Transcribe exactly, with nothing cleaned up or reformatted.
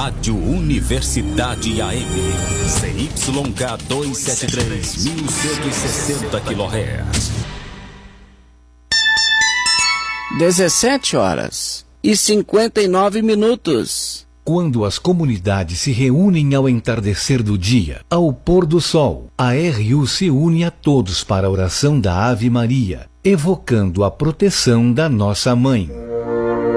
Rádio Universidade A M, C Y K duzentos e setenta e três, mil cento e sessenta quilohertz. dezessete horas e cinquenta e nove minutos. Quando as comunidades se reúnem ao entardecer do dia, ao pôr do sol, a R U se une a todos para a oração da Ave Maria, evocando a proteção da nossa Mãe.